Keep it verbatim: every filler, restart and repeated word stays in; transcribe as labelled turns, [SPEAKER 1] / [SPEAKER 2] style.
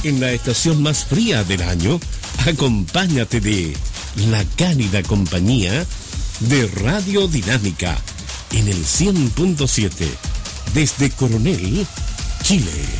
[SPEAKER 1] En la estación más fría del año, acompáñate de la cálida compañía de Radio Dinámica en el cien punto siete desde Coronel, Chile.